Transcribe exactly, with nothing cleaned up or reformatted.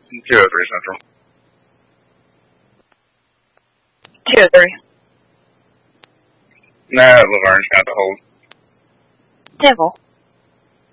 two oh three Central. two oh three. Nah, Laverne's got the hold. Devil.